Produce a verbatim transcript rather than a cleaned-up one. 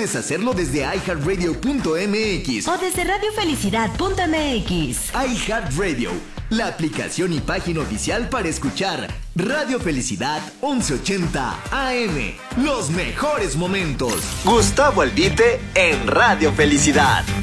puedes hacerlo desde i heart radio punto m x o desde radio felicidad punto m x. iHeartRadio, la aplicación y página oficial para escuchar Radio Felicidad once ochenta A M. Los mejores momentos. Gustavo Albite en Radio Felicidad.